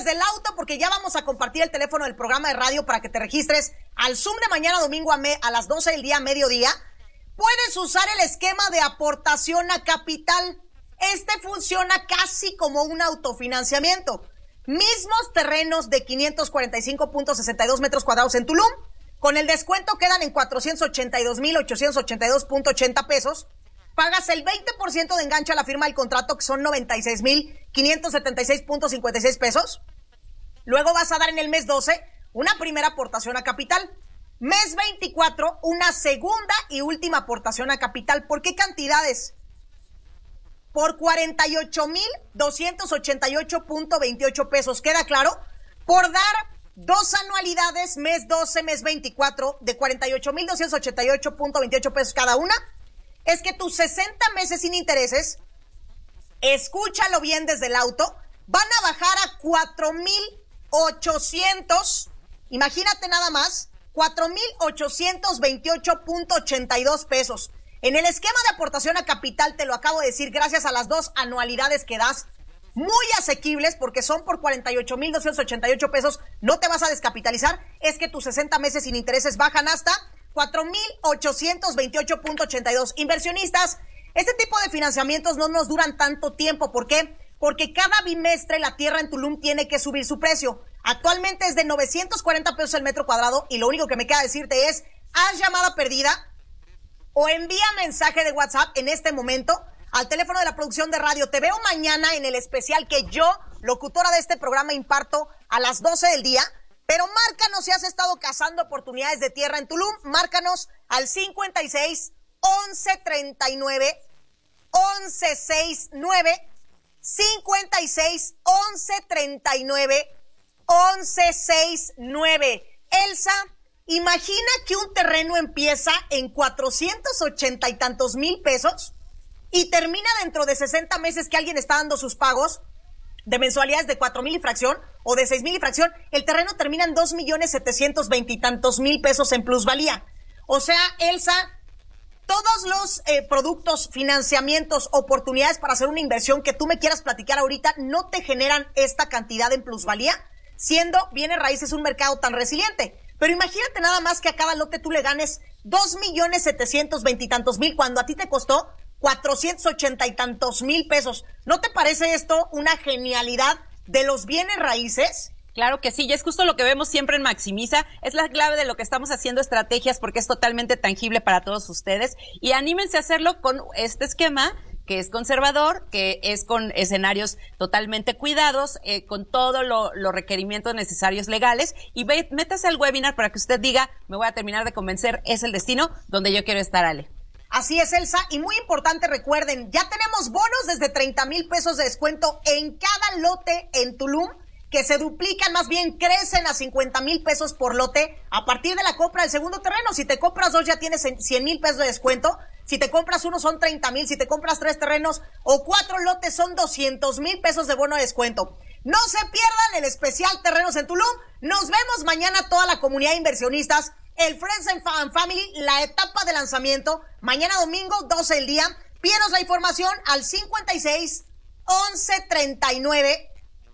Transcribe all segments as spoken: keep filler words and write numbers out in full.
desde el auto porque ya vamos a compartir el teléfono del programa de radio para que te registres al Zoom de mañana domingo a, me, a las doce del día, mediodía. Puedes usar el esquema de aportación a capital. Este funciona casi como un autofinanciamiento. Mismos terrenos de quinientos cuarenta y cinco punto sesenta y dos metros cuadrados en Tulum. Con el descuento quedan en cuatrocientos ochenta y dos mil ochocientos ochenta y dos punto ochenta pesos. Pagas el veinte por ciento de enganche a la firma del contrato, que son noventa y seis mil quinientos setenta y seis punto cincuenta y seis pesos. Luego vas a dar en el mes doce una primera aportación a capital. Mes veinticuatro, una segunda y última aportación a capital. ¿Por qué cantidades? Por cuarenta y ocho mil doscientos ochenta y ocho punto veintiocho pesos. ¿Queda claro? Por dar dos anualidades, mes doce, mes veinticuatro, de cuarenta y ocho mil doscientos ochenta y ocho punto veintiocho pesos cada una, es que tus sesenta meses sin intereses, escúchalo bien desde el auto, van a bajar a cuatro mil ochocientos, imagínate nada más, cuatro mil ochocientos veintiocho punto ochenta y dos pesos. En el esquema de aportación a capital, te lo acabo de decir, gracias a las dos anualidades que das, muy asequibles, porque son por cuarenta y ocho mil doscientos ochenta y ocho pesos, no te vas a descapitalizar, es que tus sesenta meses sin intereses bajan hasta cuatro mil ochocientos veintiocho punto ochenta y dos. Inversionistas, este tipo de financiamientos no nos duran tanto tiempo. ¿Por qué? Porque cada bimestre la tierra en Tulum tiene que subir su precio. Actualmente es de novecientos cuarenta pesos el metro cuadrado y lo único que me queda decirte es, haz llamada perdida o envía mensaje de WhatsApp en este momento al teléfono de la producción de radio. Te veo mañana en el especial que yo, locutora de este programa, imparto a las doce del día. Pero márcanos si has estado cazando oportunidades de tierra en Tulum. Márcanos al cincuenta y seis, once, treinta y nueve, once, sesenta y nueve, cincuenta y seis, once, treinta y nueve, once, sesenta y nueve. Elsa, imagina que un terreno empieza en cuatrocientos ochenta y tantos mil pesos y termina dentro de sesenta meses que alguien está dando sus pagos de mensualidades de cuatro mil y fracción o de seis mil y fracción. El terreno termina en dos millones setecientos veinte y tantos mil pesos en plusvalía. O sea, Elsa, todos los eh, productos, financiamientos, oportunidades para hacer una inversión que tú me quieras platicar ahorita no te generan esta cantidad en plusvalía, siendo bienes raíces un mercado tan resiliente. Pero imagínate nada más que a cada lote tú le ganes dos millones setecientos veinte y tantos mil cuando a ti te costó cuatrocientos ochenta y tantos mil pesos. ¿No te parece esto una genialidad de los bienes raíces? Claro que sí, y es justo lo que vemos siempre en Maximiza, es la clave de lo que estamos haciendo estrategias porque es totalmente tangible para todos ustedes y anímense a hacerlo con este esquema que es conservador, que es con escenarios totalmente cuidados, eh, con todos lo, los requerimientos necesarios legales y ve, métase al webinar para que usted diga, me voy a terminar de convencer, es el destino donde yo quiero estar, Ale. Así es, Elsa, y muy importante, recuerden, ya tenemos bonos desde treinta mil pesos de descuento en cada lote en Tulum, que se duplican, más bien crecen a cincuenta mil pesos por lote a partir de la compra del segundo terreno. Si te compras dos ya tienes cien mil pesos de descuento, si te compras uno son treinta mil, si te compras tres terrenos o cuatro lotes son doscientos mil pesos de bono de descuento. No se pierdan el especial Terrenos en Tulum, nos vemos mañana toda la comunidad de inversionistas, el Friends and Family, la etapa de lanzamiento, mañana domingo, doce del día. Pídenos la información al cincuenta y seis, once, treinta y nueve,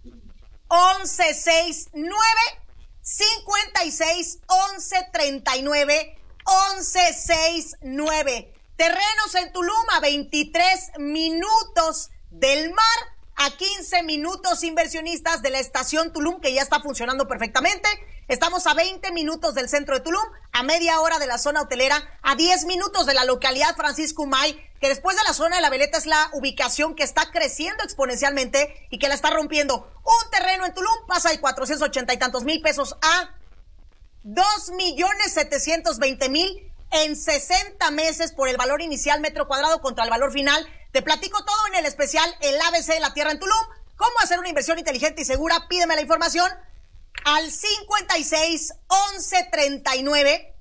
once, sesenta y nueve, cincuenta y seis, once, treinta y nueve, once, sesenta y nueve. Terrenos en Tulum a veintitrés minutos del mar, a quince minutos inversionistas de la estación Tulum, que ya está funcionando perfectamente. Estamos a veinte minutos del centro de Tulum, a media hora de la zona hotelera, a diez minutos de la localidad Francisco Umay, que después de la zona de la Veleta es la ubicación que está creciendo exponencialmente y que la está rompiendo. Un terreno en Tulum pasa de cuatrocientos ochenta y tantos mil pesos a dos millones setecientos veinte mil en sesenta meses por el valor inicial metro cuadrado contra el valor final. Te platico todo en el especial El A B C de la Tierra en Tulum. ¿Cómo hacer una inversión inteligente y segura? Pídeme la información al cincuenta y seis, once, treinta y nueve,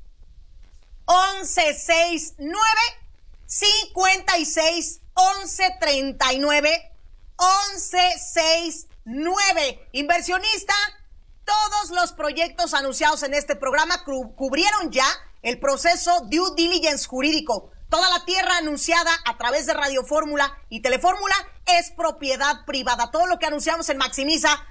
once, sesenta y nueve, cincuenta y seis, once, treinta y nueve, once, sesenta y nueve. Inversionista, todos los proyectos anunciados en este programa cu- cubrieron ya el proceso due diligence jurídico. Toda la tierra anunciada a través de Radio Fórmula y Telefórmula es propiedad privada. Todo lo que anunciamos en Maximiza